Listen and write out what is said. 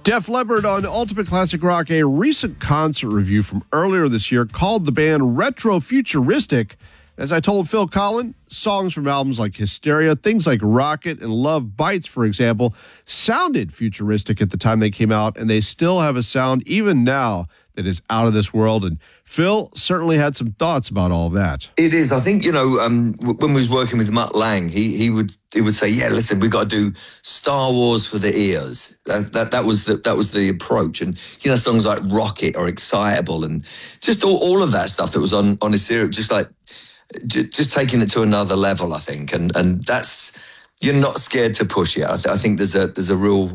Def Leppard on Ultimate Classic Rock, a recent concert review from earlier this year called the band retro-futuristic. As I told Phil Collen, songs from albums like Hysteria, things like Rocket and Love Bites, for example, sounded futuristic at the time they came out, and they still have a sound even now that is out of this world. And Phil certainly had some thoughts about all of that. It is. I think, when we was working with Mutt Lange, he would say, yeah, listen, we've got to do Star Wars for the ears. That was the approach. And, songs like Rocket or Excitable and just all of that stuff that was on Hysteria, just taking it to another level, I think. And that's, you're not scared to push it. I think there's a real